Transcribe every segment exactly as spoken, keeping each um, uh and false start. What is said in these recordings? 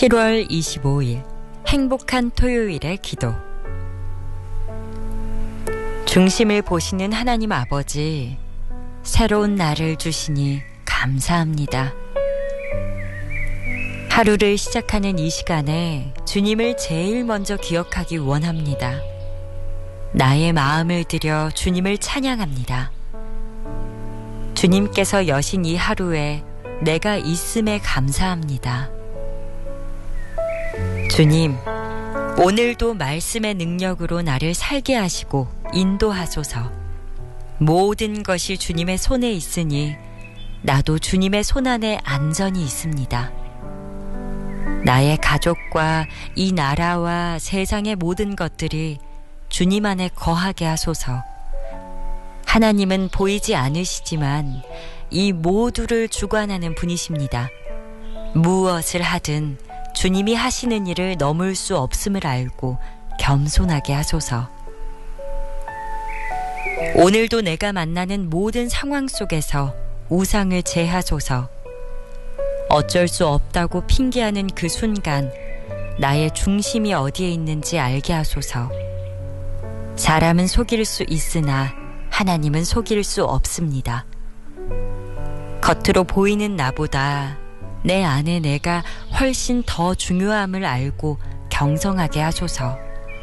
칠월 이십오일 행복한 토요일의 기도. 중심을 보시는 하나님 아버지, 새로운 날을 주시니 감사합니다. 하루를 시작하는 이 시간에 주님을 제일 먼저 기억하기 원합니다. 나의 마음을 들여 주님을 찬양합니다. 주님께서 여신 이 하루에 내가 있음에 감사합니다. 주님, 오늘도 말씀의 능력으로 나를 살게 하시고 인도하소서. 모든 것이 주님의 손에 있으니 나도 주님의 손안에 안전히 있습니다. 나의 가족과 이 나라와 세상의 모든 것들이 주님 안에 거하게 하소서. 하나님은 보이지 않으시지만 이 모두를 주관하는 분이십니다. 무엇을 하든 주님이 하시는 일을 넘을 수 없음을 알고 겸손하게 하소서. 오늘도 내가 만나는 모든 상황 속에서 우상을 제하소서. 어쩔 수 없다고 핑계하는 그 순간 나의 중심이 어디에 있는지 알게 하소서. 사람은 속일 수 있으나 하나님은 속일 수 없습니다. 겉으로 보이는 나보다 내 안에 내가 훨씬 더 중요함을 알고 경성하게 하소서.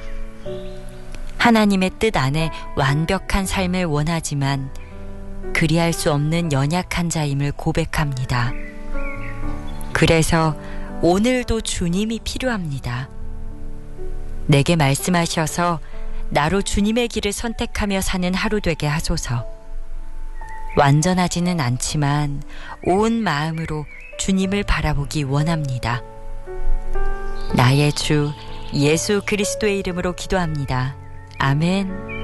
하나님의 뜻 안에 완벽한 삶을 원하지만 그리할 수 없는 연약한 자임을 고백합니다. 그래서 오늘도 주님이 필요합니다. 내게 말씀하셔서 나로 주님의 길을 선택하며 사는 하루 되게 하소서. 완전하지는 않지만 온 마음으로 주님을 바라보기 원합니다. 나의 주 예수 그리스도의 이름으로 기도합니다. 아멘.